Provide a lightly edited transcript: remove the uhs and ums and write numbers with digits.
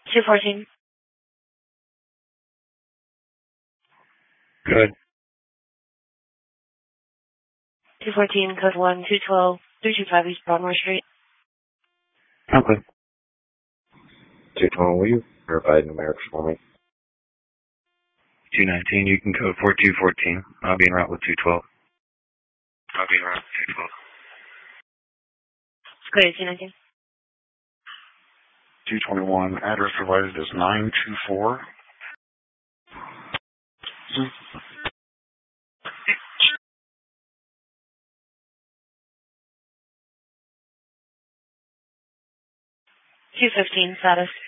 214. Good. 214, code 1, 212, 325 East Broadmoor Street. Okay. 212, will you verify numerics for me? 219, you can code 4214. I'll be en route with 212. I'll be en route with 212. Go ahead, 219. 221, address provided is 924. 215, status.